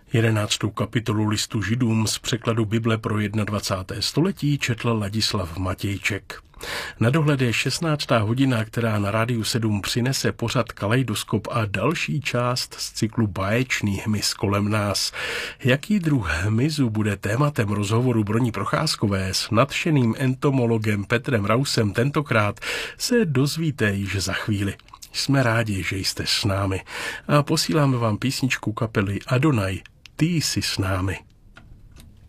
11. kapitolu listu Židům z překladu Bible pro 21. století četl Ladislav Matějček. Na dohled je 16. hodina, která na Rádiu 7 přinese pořad Kaleidoskop a další část z cyklu Báječný hmyz kolem nás. Jaký druh hmyzu bude tématem rozhovoru Broní Procházkové s nadšeným entomologem Petrem Rausem tentokrát, se dozvíte již za chvíli. Jsme rádi, že jste s námi a posíláme vám písničku kapely Adonai, Ty jsi s námi.